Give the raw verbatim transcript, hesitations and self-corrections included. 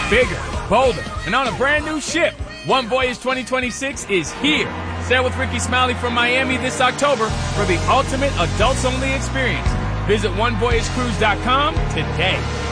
bigger, bolder, and on a brand new ship. One Voyage twenty twenty-six is here. Sail with Ricky Smiley from Miami this October for the ultimate adults-only experience. Visit one voyage cruise dot com today.